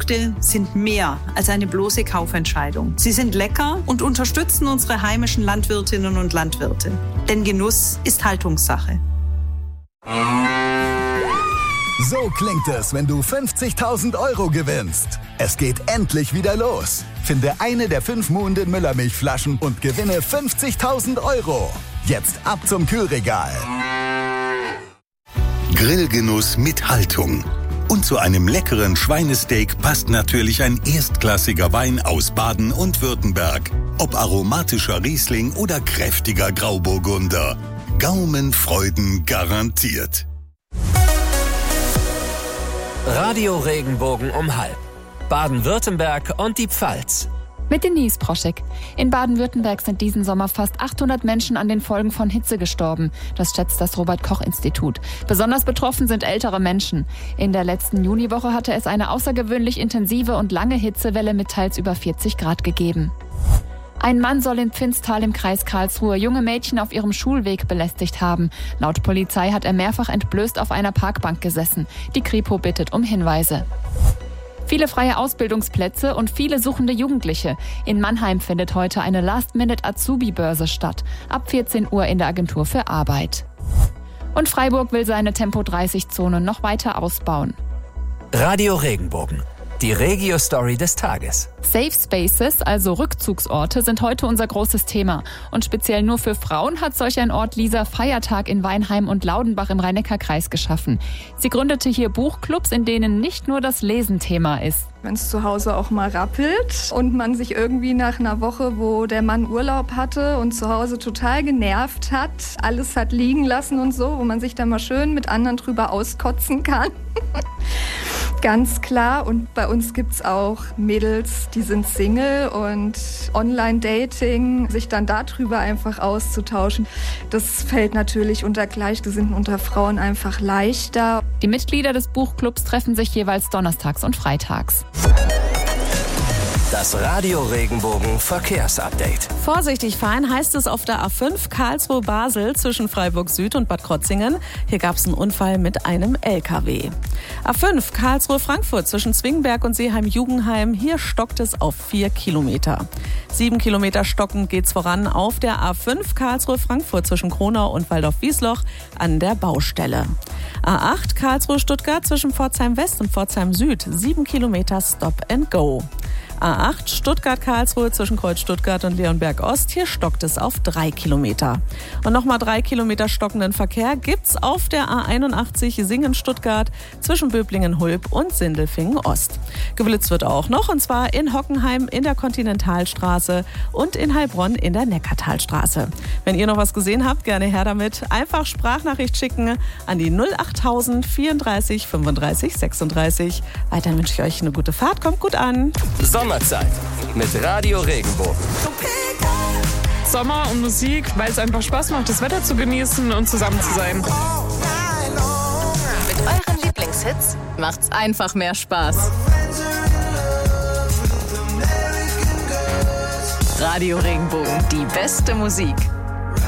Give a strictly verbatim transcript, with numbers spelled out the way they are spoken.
Produkte sind mehr als eine bloße Kaufentscheidung. Sie sind lecker und unterstützen unsere heimischen Landwirtinnen und Landwirte. Denn Genuss ist Haltungssache. So klingt es, wenn du fünfzigtausend Euro gewinnst. Es geht endlich wieder los. Finde eine der fünf Muhnden Müllermilchflaschen und gewinne fünfzigtausend Euro. Jetzt ab zum Kühlregal. Grillgenuss mit Haltung. Und zu einem leckeren Schweinesteak passt natürlich ein erstklassiger Wein aus Baden und Württemberg. Ob aromatischer Riesling oder kräftiger Grauburgunder. Gaumenfreuden garantiert. Radio Regenbogen um halb. Baden-Württemberg und die Pfalz. Mit Denise Proschek. In Baden-Württemberg sind diesen Sommer fast achthundert Menschen an den Folgen von Hitze gestorben. Das schätzt das Robert-Koch-Institut. Besonders betroffen sind ältere Menschen. In der letzten Juniwoche hatte es eine außergewöhnlich intensive und lange Hitzewelle mit teils über vierzig Grad gegeben. Ein Mann soll in Pfinztal im Kreis Karlsruhe junge Mädchen auf ihrem Schulweg belästigt haben. Laut Polizei hat er mehrfach entblößt auf einer Parkbank gesessen. Die Kripo bittet um Hinweise. Viele freie Ausbildungsplätze und viele suchende Jugendliche. In Mannheim findet heute eine Last-Minute-Azubi-Börse statt. Ab vierzehn Uhr in der Agentur für Arbeit. Und Freiburg will seine Tempo dreißig Zone noch weiter ausbauen. Radio Regenbogen. Die Regio-Story des Tages. Safe Spaces, also Rückzugsorte, sind heute unser großes Thema. Und speziell nur für Frauen hat solch ein Ort Lisa Feiertag in Weinheim und Laudenbach im Rhein-Neckar-Kreis geschaffen. Sie gründete hier Buchclubs, in denen nicht nur das Lesen Thema ist. Wenn es zu Hause auch mal rappelt und man sich irgendwie nach einer Woche, wo der Mann Urlaub hatte und zu Hause total genervt hat, alles hat liegen lassen und so, wo man sich dann mal schön mit anderen drüber auskotzen kann. Ganz klar. Und bei uns gibt's auch Mädels, die sind Single und Online-Dating, sich dann darüber einfach auszutauschen. Das fällt natürlich unter Gleichgesinnten, unter Frauen einfach leichter. Die Mitglieder des Buchclubs treffen sich jeweils donnerstags und freitags. Das Radio Regenbogen Verkehrsupdate. Vorsichtig fahren heißt es auf der A fünf Karlsruhe-Basel zwischen Freiburg Süd und Bad Krotzingen. Hier gab es einen Unfall mit einem L K W. A fünf Karlsruhe-Frankfurt zwischen Zwingenberg und Seeheim-Jugendheim. Hier stockt es auf vier Kilometer. Sieben Kilometer stockend geht's voran auf der A fünf Karlsruhe-Frankfurt zwischen Kronau und Waldorf-Wiesloch an der Baustelle. A acht Karlsruhe-Stuttgart zwischen Pforzheim West und Pforzheim Süd. Sieben Kilometer Stop and Go. A acht Stuttgart-Karlsruhe zwischen Kreuz Stuttgart und Leonberg Ost. Hier stockt es auf drei Kilometer. Und nochmal drei Kilometer stockenden Verkehr gibt's auf der A einundachtzig Singen-Stuttgart zwischen Böblingen-Hulb und Sindelfingen-Ost. Geblitzt wird auch noch, und zwar in Hockenheim in der Kontinentalstraße und in Heilbronn in der Neckartalstraße. Wenn ihr noch was gesehen habt, gerne her damit. Einfach Sprachnachricht schicken an die null achttausend vierunddreißig fünfunddreißig sechsunddreißig. Weiterhin wünsche ich euch eine gute Fahrt. Kommt gut an. Sommerzeit mit Radio Regenbogen. Sommer und Musik, weil es einfach Spaß macht, das Wetter zu genießen und zusammen zu sein. Mit euren Lieblingshits macht's einfach mehr Spaß. Radio Regenbogen, die beste Musik.